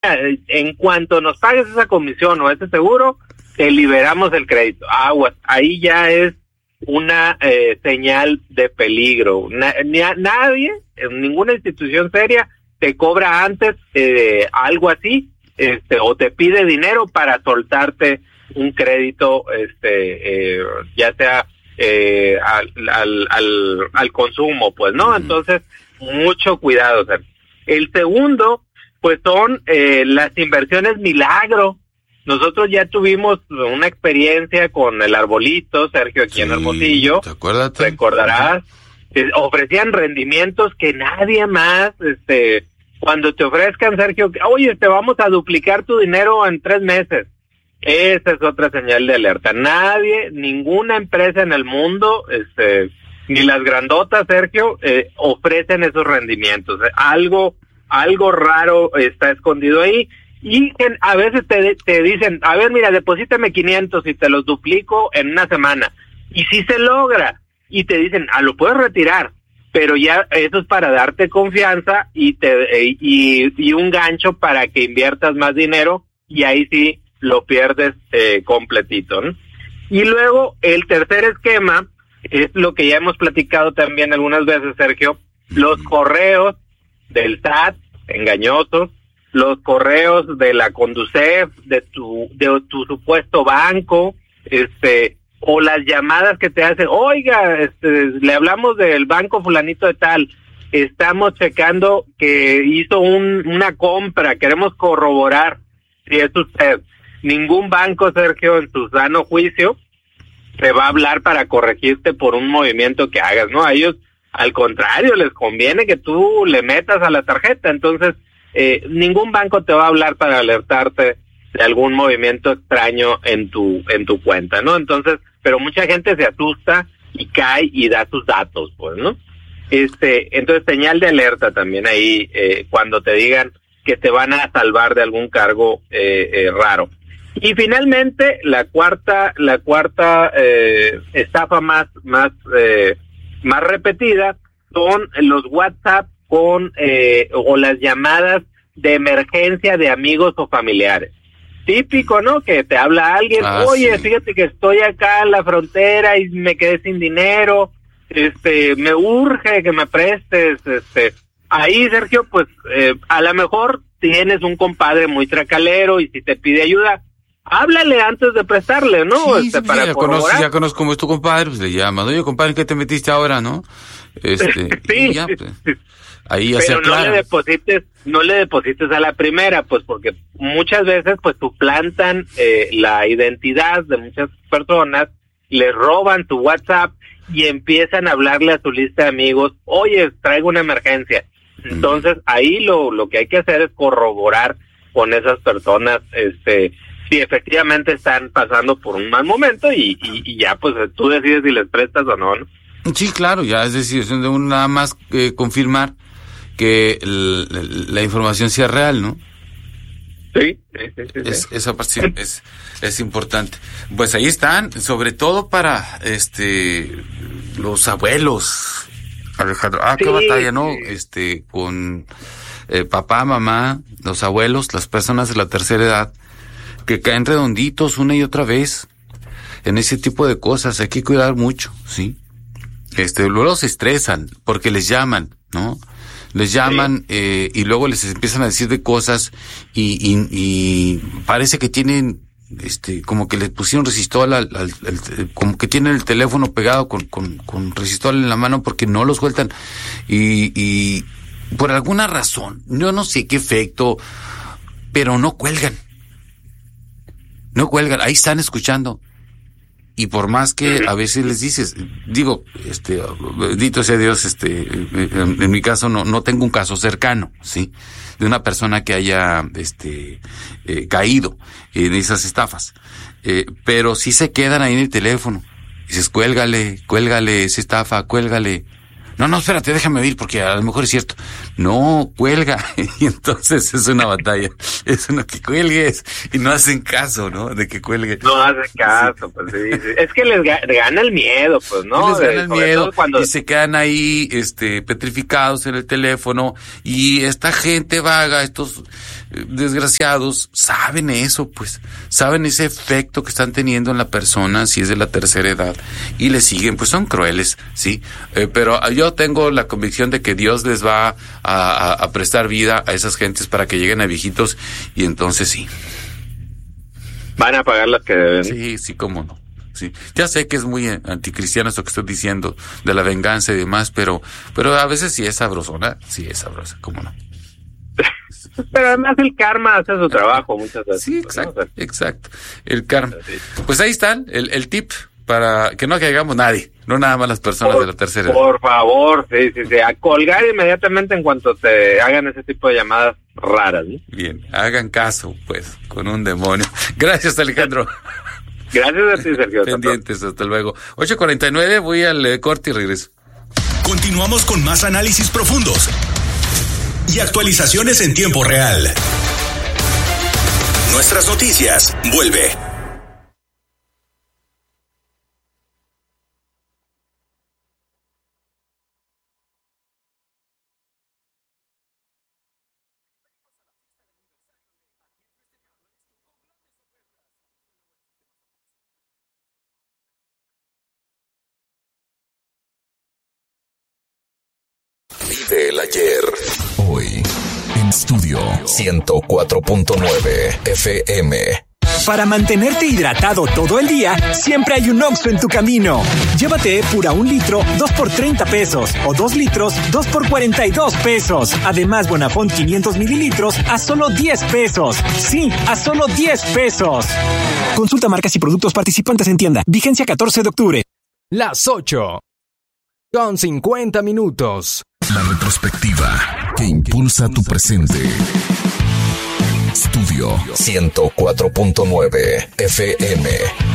en cuanto nos pagues esa comisión o ese seguro, te liberamos el crédito. Aguas, ahí ya es una señal de peligro. Nadie, en ninguna institución seria, te cobra antes algo así, o te pide dinero para soltarte un crédito, ya sea al consumo, pues, ¿no? Entonces, mucho cuidado. El segundo, pues, son las inversiones milagro. Nosotros ya tuvimos una experiencia con el Arbolito, Sergio, aquí en Hermosillo. ¿Te acuerdas? Recordarás, ofrecían rendimientos que nadie más, cuando te ofrezcan, Sergio, oye, te vamos a duplicar tu dinero en 3 meses. Esa es otra señal de alerta. Nadie, ninguna empresa en el mundo, ni las grandotas, Sergio, ofrecen esos rendimientos. Algo raro está escondido ahí. Y a veces te dicen, a ver, mira, deposítame 500 y te los duplico en una semana. Y sí se logra. Y te dicen, lo puedes retirar. Pero ya eso es para darte confianza y un gancho para que inviertas más dinero, y ahí sí lo pierdes completito, ¿no? Y luego el tercer esquema es lo que ya hemos platicado también algunas veces, Sergio, los correos del SAT engañosos, los correos de la Conducef, de tu supuesto banco, o las llamadas que te hacen, oiga, le hablamos del banco fulanito de tal, estamos checando que hizo una compra, queremos corroborar si es usted. Ningún banco, Sergio, en su sano juicio, te va a hablar para corregirte por un movimiento que hagas, ¿no? A ellos, al contrario, les conviene que tú le metas a la tarjeta. Entonces, ningún banco te va a hablar para alertarte de algún movimiento extraño en tu cuenta, ¿no? Entonces, pero mucha gente se asusta y cae y da sus datos, pues, ¿no? Entonces, señal de alerta también ahí, cuando te digan que te van a salvar de algún cargo raro. Y finalmente, la cuarta estafa más repetida son los WhatsApp o las llamadas de emergencia de amigos o familiares. Típico, ¿no? Que te habla alguien, oye, sí, fíjate que estoy acá en la frontera y me quedé sin dinero, me urge que me prestes, ahí, Sergio, pues, a lo mejor tienes un compadre muy tracalero y si te pide ayuda, háblale antes de prestarle, ¿no? Sí, Para ya conozco cómo es tu compadre, pues le llamas, oye, compadre, ¿qué te metiste ahora, no? Sí, ya, pues, ahí ya se pero aclara. no le deposites a la primera, pues, porque muchas veces, pues, suplantan la identidad de muchas personas, les roban tu WhatsApp y empiezan a hablarle a tu lista de amigos, oye, traigo una emergencia. Entonces, ahí lo que hay que hacer es corroborar con esas personas, si efectivamente están pasando por un mal momento y ya, pues, tú decides si les prestas o no, ¿no? Sí, claro, ya es decisión de uno nada más confirmar que la información sea real, ¿no? Sí. Esa parte es importante. Pues ahí están, sobre todo para los abuelos, Alejandro. Qué batalla, ¿no? Con papá, mamá, los abuelos, las personas de la tercera edad, que caen redonditos una y otra vez en ese tipo de cosas. Hay que cuidar mucho, ¿sí? Luego se estresan porque les llaman, ¿no? Les llaman, y luego les empiezan a decir de cosas y parece que tienen, como que les pusieron resistol como que tienen el teléfono pegado con resistol en la mano porque no lo sueltan y por alguna razón, yo no sé qué efecto, pero no cuelgan, ahí están escuchando. Y por más que a veces les dices, digo, bendito sea Dios, en mi caso no tengo un caso cercano, ¿sí? De una persona que haya, caído en esas estafas. Pero sí se quedan ahí en el teléfono. Dices, cuélgale, esa estafa, cuélgale. No, espérate, déjame oír porque a lo mejor es cierto. No, cuelga. Y entonces es una batalla. Es uno que cuelgues y no hacen caso, ¿no? De que cuelgues. No hacen caso, sí. Pues sí. Es que les gana el miedo, pues, ¿no? Les gana el miedo y se quedan ahí, petrificados en el teléfono y esta gente vaga, estos desgraciados saben eso, pues, saben ese efecto que están teniendo en la persona si es de la tercera edad y le siguen, pues son crueles, sí, pero yo tengo la convicción de que Dios les va a prestar vida a esas gentes para que lleguen a viejitos y entonces sí. Van a pagar las que deben. Sí, cómo no. Sí, ya sé que es muy anticristiano esto que estoy diciendo de la venganza y demás, pero a veces sí es sabrosona, cómo no. Pero además el karma hace su trabajo muchas veces. Sí, exacto. El karma. Pues ahí está el tip para que no caigamos nadie, no nada más las personas de la tercera edad. Por favor, sí, a colgar inmediatamente en cuanto te hagan ese tipo de llamadas raras, ¿no? Bien, hagan caso, pues, con un demonio. Gracias, Alejandro. Gracias a ti, Sergio. Pendientes, hasta luego. 8:49, voy al corte y regreso. Continuamos con más análisis profundos y actualizaciones en tiempo real. Nuestras noticias, vuelve. Vive el ayer. Hoy, en Studio 104.9 FM. Para mantenerte hidratado todo el día, siempre hay un Oxxo en tu camino. Llévate Epura 1 litro, 2 por 30 pesos. O 2 litros, 2 por 42 pesos. Además, Bonafont 500 mililitros a solo 10 pesos. Sí, a solo 10 pesos. Consulta marcas y productos participantes en tienda. Vigencia 14 de octubre. Las 8:50. La retrospectiva que impulsa tu presente. Studio 104.9 FM.